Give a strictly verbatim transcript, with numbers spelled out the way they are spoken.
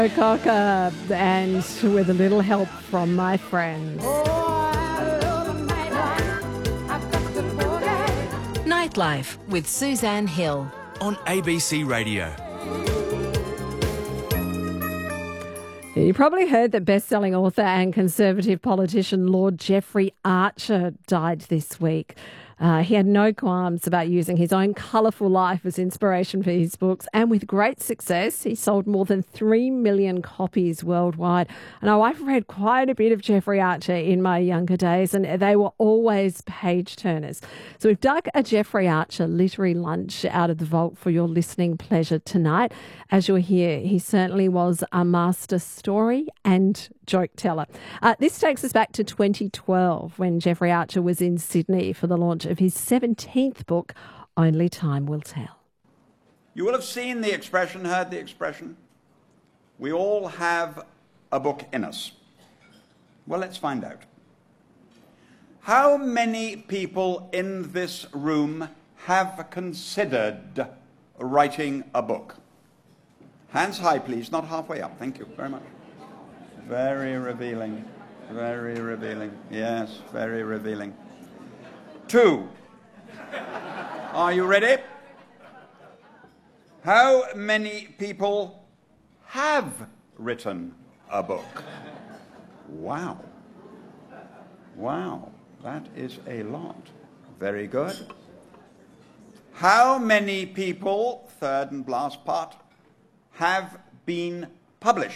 Cocker, and with a little help from my friends. Nightlife with Suzanne Hill on A B C Radio. You probably heard that best-selling author and Conservative politician Lord Jeffrey Archer died this week. Uh, he had no qualms about using his own colourful life as inspiration for his books, and with great success, he sold more than three million copies worldwide. And now, I've read quite a bit of Jeffrey Archer in my younger days, and they were always page-turners. So we've dug a Jeffrey Archer literary lunch out of the vault for your listening pleasure tonight. As you'll hear, he certainly was a master story and joke teller. Uh, this takes us back to twenty twelve, when Jeffrey Archer was in Sydney for the launch of his seventeenth book, Only Time Will Tell. You will have seen the expression, heard the expression. We all have a book in us. Well, let's find out. How many people in this room have considered writing a book? Hands high, please, not halfway up. Thank you very much. Very revealing, very revealing. Yes, very revealing. Two. Are you ready? How many people have written a book? Wow. Wow, that is a lot. Very good. How many people, third and last part, have been published?